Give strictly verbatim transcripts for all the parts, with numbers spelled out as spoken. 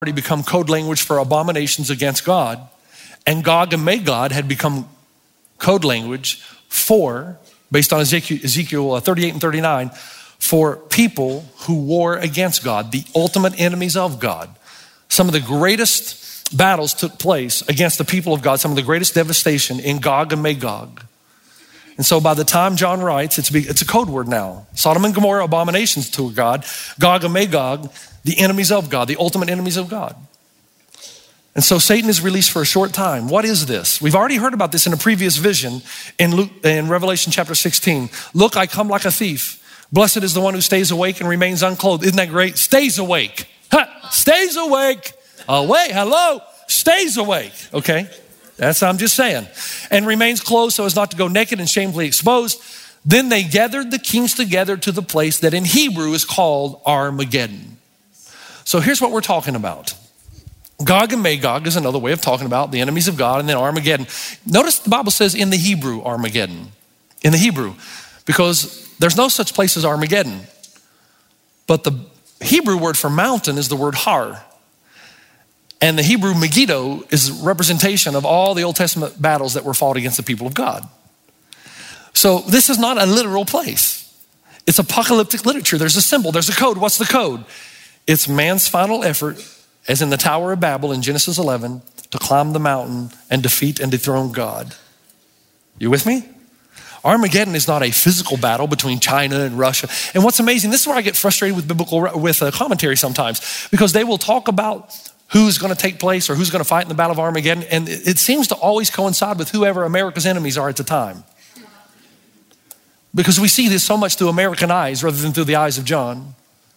already become code language for abominations against God, and Gog and Magog had become code language for, based on Ezekiel, Ezekiel thirty-eight and thirty-nine, for people who war against God, the ultimate enemies of God. Some of the greatest battles took place against the people of God, some of the greatest devastation in Gog and Magog. And so by the time John writes, it's, it's a code word now. Sodom and Gomorrah, abominations to God. Gog and Magog, the enemies of God, the ultimate enemies of God. And so Satan is released for a short time. What is this? We've already heard about this in a previous vision in, Luke, in Revelation chapter sixteen. Look, I come like a thief. Blessed is the one who stays awake and remains unclothed. Isn't that great? Stays awake. Ha, stays awake. Awake. Hello. Stays awake. Okay. That's, I'm just saying. And remains clothed so as not to go naked and shamefully exposed. Then they gathered the kings together to the place that in Hebrew is called Armageddon. So here's what we're talking about. Gog and Magog is another way of talking about the enemies of God, and then Armageddon. Notice the Bible says in the Hebrew Armageddon. In the Hebrew. Because there's no such place as Armageddon. But the Hebrew word for mountain is the word Har. And the Hebrew Megiddo is a representation of all the Old Testament battles that were fought against the people of God. So this is not a literal place. It's apocalyptic literature. There's a symbol, there's a code. What's the code? It's man's final effort, as in the Tower of Babel in Genesis eleven, to climb the mountain and defeat and dethrone God. You with me? Armageddon is not a physical battle between China and Russia. And what's amazing, this is where I get frustrated with biblical, with uh, commentary sometimes, because they will talk about who's going to take place or who's going to fight in the Battle of Armageddon. And it, it seems to always coincide with whoever America's enemies are at the time. Because we see this so much through American eyes rather than through the eyes of John.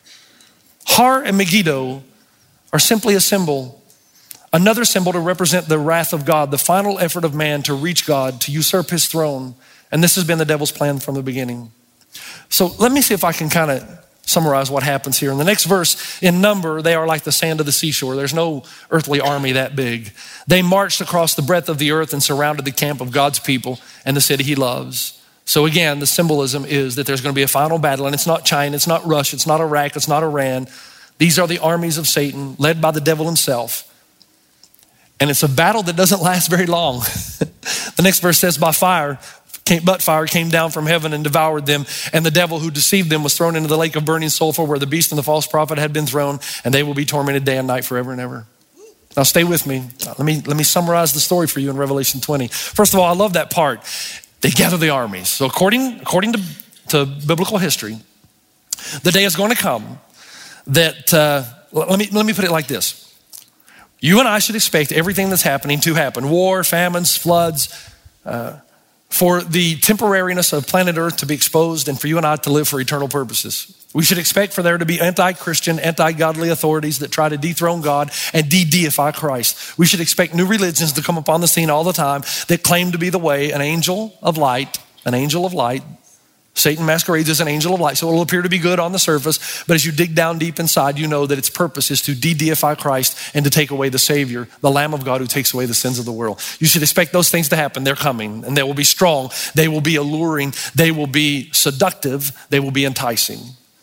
Har and Megiddo are simply a symbol, another symbol to represent the wrath of God, the final effort of man to reach God, to usurp his throne. And this has been the devil's plan from the beginning. So let me see if I can kind of summarize what happens here. In the next verse, in number, they are like the sand of the seashore. There's no earthly army that big. They marched across the breadth of the earth and surrounded the camp of God's people and the city he loves. So again, the symbolism is that there's going to be a final battle, and it's not China, it's not Russia, it's not Iraq, it's not Iran. These are the armies of Satan led by the devil himself. And it's a battle that doesn't last very long. The next verse says, by fire, Came, but fire came down from heaven and devoured them. And the devil who deceived them was thrown into the lake of burning sulfur where the beast and the false prophet had been thrown, and they will be tormented day and night forever and ever. Now stay with me. Let me, let me summarize the story for you in Revelation twenty. First of all, I love that part. They gather the armies. So according, according to, to biblical history, the day is going to come that, uh, let me, let me put it like this. You and I should expect everything that's happening to happen. War, famines, floods, uh, for the temporariness of planet Earth to be exposed and for you and I to live for eternal purposes. We should expect for there to be anti-Christian, anti-godly authorities that try to dethrone God and de-deify Christ. We should expect new religions to come upon the scene all the time that claim to be the way, an angel of light, an angel of light. Satan masquerades as an angel of light, so it'll appear to be good on the surface, but as you dig down deep inside, you know that its purpose is to de-deify Christ and to take away the Savior, the Lamb of God who takes away the sins of the world. You should expect those things to happen. They're coming, and they will be strong. They will be alluring. They will be seductive. They will be enticing.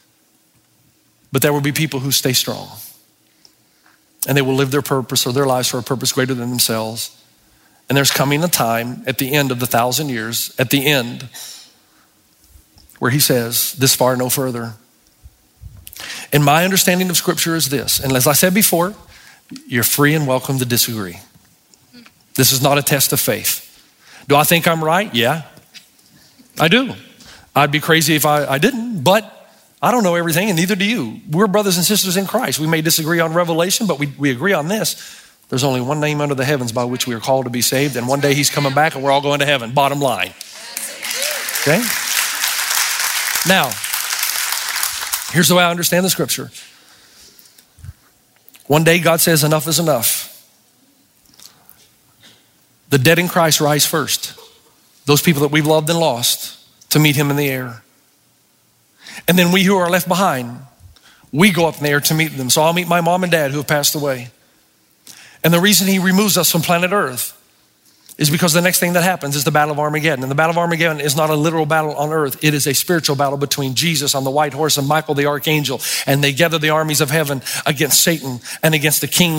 But there will be people who stay strong, and they will live their purpose or their lives for a purpose greater than themselves. And there's coming a time at the end of the thousand years, at the end, where he says, this far, no further. And my understanding of scripture is this. And as I said before, you're free and welcome to disagree. This is not a test of faith. Do I think I'm right? Yeah, I do. I'd be crazy if I, I didn't, but I don't know everything and neither do you. We're brothers and sisters in Christ. We may disagree on Revelation, but we, we agree on this. There's only one name under the heavens by which we are called to be saved. And one day he's coming back and we're all going to heaven. Bottom line. Okay? Now, here's the way I understand the scripture. One day God says enough is enough. The dead in Christ rise first. Those people that we've loved and lost to meet him in the air. And then we who are left behind, we go up in the air to meet them. So I'll meet my mom and dad who have passed away. And the reason he removes us from planet Earth is because the next thing that happens is the Battle of Armageddon. And the Battle of Armageddon is not a literal battle on earth. It is a spiritual battle between Jesus on the white horse and Michael the archangel. And they gather the armies of heaven against Satan and against the king